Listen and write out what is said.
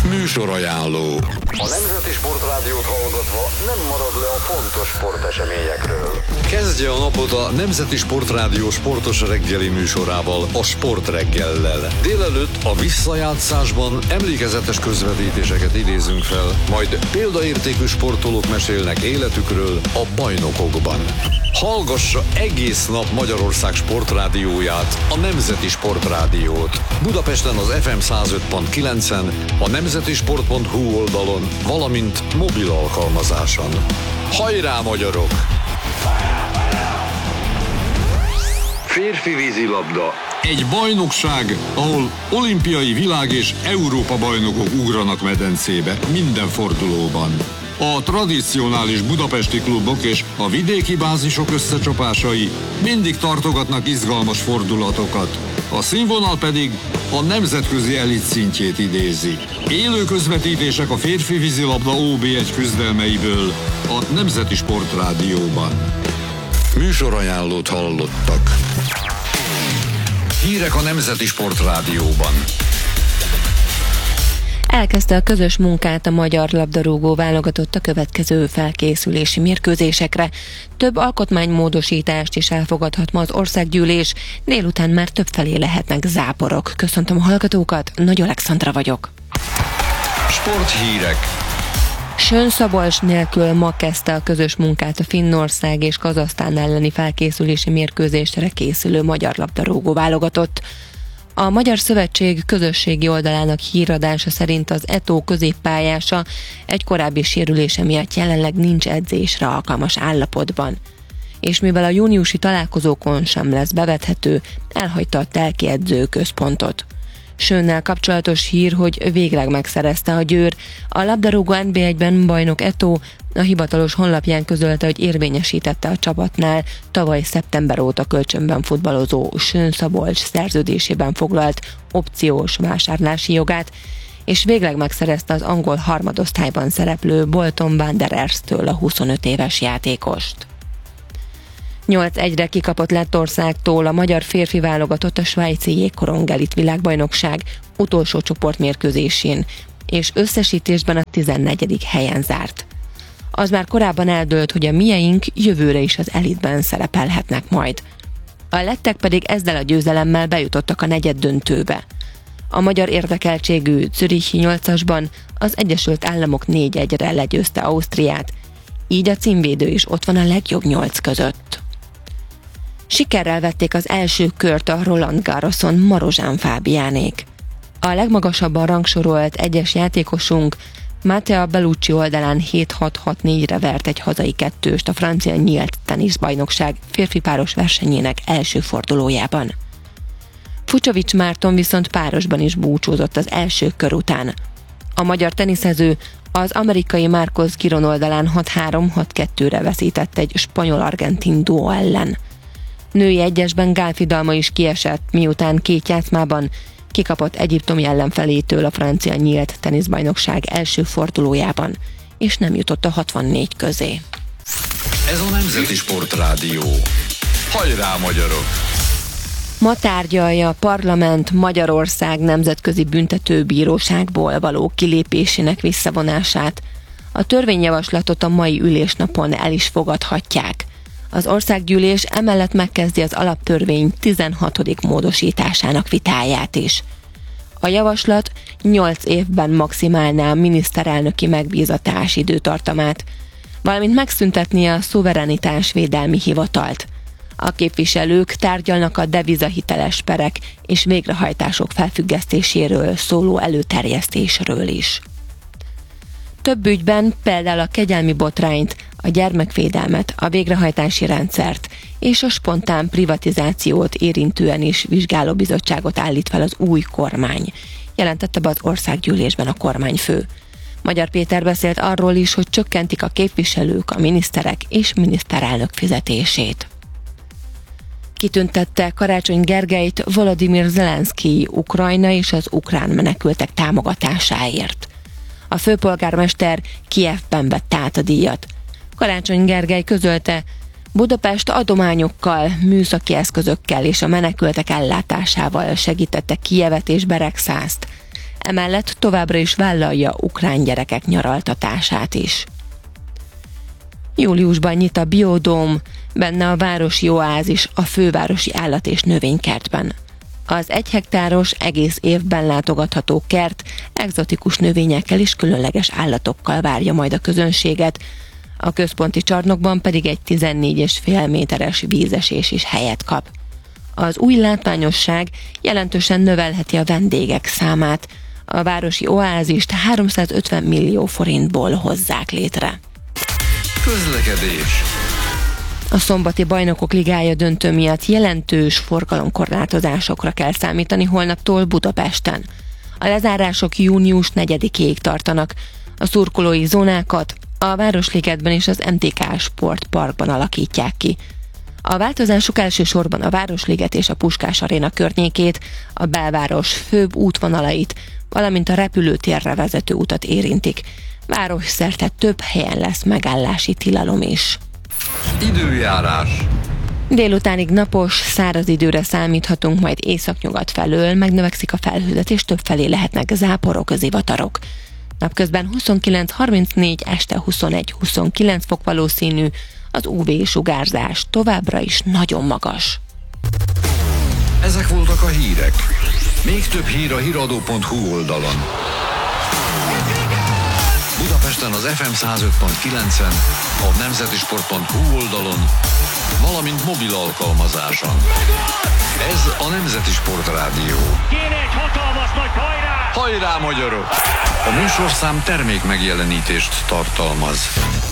Műsorajánló. A Nemzeti Sportrádiót hallgatva nem marad le a fontos sporteseményekről. Kezdje a napot a Nemzeti Sportrádió sportos reggeli műsorával, a Sportreggellel. Délelőtt a visszajátszásban emlékezetes közvetítéseket idézünk fel, majd példaértékű sportolók mesélnek életükről a bajnokokban. Hallgassa egész nap Magyarország sportrádióját, a Nemzeti Sportrádiót. Budapesten az FM 105.9-en, a nemzetisport.hu oldalon, valamint mobil alkalmazáson. Hajrá, magyarok! Férfi vízilabda. Egy bajnokság, ahol olimpiai, világ és Európa bajnokok ugranak medencébe minden fordulóban. A tradicionális budapesti klubok és a vidéki bázisok összecsapásai mindig tartogatnak izgalmas fordulatokat. A színvonal pedig a nemzetközi elit szintjét idézi. Élő közvetítések a férfi vízilabda OB1 küzdelmeiből a Nemzeti Sportrádióban. Műsorajánlót hallottak. Hírek a Nemzeti Sportrádióban. Elkezdte a közös munkát a magyar labdarúgó válogatott a következő felkészülési mérkőzésekre. Több alkotmánymódosítást is elfogadhat ma az országgyűlés, délután már többfelé lehetnek záporok. Köszöntöm a hallgatókat, Nagy Alexandra vagyok. Sporthírek. Sőn-Szabolcs nélkül ma kezdte a közös munkát a Finnország és Kazahsztán elleni felkészülési mérkőzésre készülő magyar labdarúgó válogatott. A Magyar Szövetség közösségi oldalának híradása szerint az ETO középpályása egy korábbi sérülése miatt jelenleg nincs edzésre alkalmas állapotban. És mivel a júniusi találkozókon sem lesz bevethető, elhagyta a telki edzőközpontot. Sőnnel kapcsolatos hír, hogy végleg megszerezte a Győr. A labdarúgó NB1-ben bajnok ETO a hivatalos honlapján közölte, hogy érvényesítette a csapatnál tavaly szeptember óta kölcsönben futballozó Sőn-Szabolcs szerződésében foglalt opciós vásárlási jogát, és végleg megszerezte az angol harmadosztályban szereplő Bolton Wanderers-től a 25 éves játékost. 8-1-re kikapott Lettországtól a magyar férfi válogatott a svájci jégkorong elit világbajnokság utolsó csoportmérkőzésén, és összesítésben a 14. helyen zárt. Az már korábban eldőlt, hogy a mieink jövőre is az elitben szerepelhetnek majd. A lettek pedig ezzel a győzelemmel bejutottak a negyeddöntőbe. A magyar érdekeltségű zürichi 8-asban az Egyesült Államok 4-1-re legyőzte Ausztriát, így a címvédő is ott van a legjobb 8 között. Sikerrel vették az első kört a Roland Garroson Marozsán Fábiánék. A legmagasabban rangsorolt egyes játékosunk Matteo Bellucci oldalán 7-6-6-4-re vert egy hazai kettőst a francia nyílt teniszbajnokság férfi páros versenyének első fordulójában. Fucsovics Márton viszont párosban is búcsúzott az első kör után. A magyar teniszező az amerikai Marcos Giron oldalán 6-3-6-2-re veszített egy spanyol-argentin duó ellen. Női egyesben Gál Fidalma is kiesett, miután két játszmában kikapott egyiptomi ellenfelétől a francia nyílt teniszbajnokság első fordulójában, és nem jutott a 64 közé. Ez a Nemzeti Sportrádió. Hajrá, magyarok! Ma tárgyalja a parlament Magyarország Nemzetközi Büntetőbíróságból való kilépésének visszavonását. A törvényjavaslatot a mai ülésnapon el is fogadhatják. Az országgyűlés emellett megkezdi az alaptörvény 16. módosításának vitáját is. A javaslat 8 évben maximálná a miniszterelnöki megbízatás időtartamát, valamint megszüntetnie a szuverenitásvédelmi hivatalt. A képviselők tárgyalnak a devizahiteles perek és végrehajtások felfüggesztéséről szóló előterjesztésről is. Több ügyben, például a kegyelmi botrányt, a gyermekvédelmet, a végrehajtási rendszert és a spontán privatizációt érintően is vizsgálóbizottságot állít fel az új kormány, jelentette be az országgyűlésben a kormányfő. Magyar Péter beszélt arról is, hogy csökkentik a képviselők, a miniszterek és miniszterelnök fizetését. Kitüntette Karácsony Gergelyt Volodymyr Zelenszkij Ukrajna és az ukrán menekültek támogatásáért. A főpolgármester Kijevben vette át a díjat. Karácsony Gergely közölte, Budapest adományokkal, műszaki eszközökkel és a menekültek ellátásával segítette Kijevet és Beregszászt. emellett továbbra is vállalja ukrán gyerekek nyaraltatását is. Júliusban nyit a Biodóm, benne a városi oázis a fővárosi állat- és növénykertben. Az 1 hektáros, egész évben látogatható kert egzotikus növényekkel és különleges állatokkal várja majd a közönséget, a központi csarnokban pedig egy 14,5 méteres vízesés is helyet kap. Az új látványosság jelentősen növelheti a vendégek számát. A városi oázist 350 millió forintból hozzák létre. Közlekedés. A szombati Bajnokok Ligája döntő miatt jelentős forgalomkorlátozásokra kell számítani holnaptól Budapesten. A lezárások június 4-ig tartanak. A szurkolói zónákat a Városligetben és az MTK Sportparkban alakítják ki. A változások elsősorban a Városliget és a Puskás Aréna környékét, a belváros főbb útvonalait, valamint a repülőtérre vezető utat érintik. Városszerte több helyen lesz megállási tilalom is. Időjárás. Délutánig napos, száraz időre számíthatunk, majd északnyugat felől megnövekszik a felhőzet, és többfelé lehetnek záporok, zivatarok. Napközben 29-34, este 21-29 fok valószínű, az UV-sugárzás továbbra is nagyon magas. Ezek voltak a hírek. Még több hír a hiradó.hu oldalon. Budapesten az FM 105.9-en, a nemzetisport.hu oldalon, valamint mobil alkalmazáson. Ez a Nemzeti Sport Rádió. Kéne egy hatalmas nagy hajrá! Hajrá, magyarok! A műsorszám termék megjelenítést tartalmaz.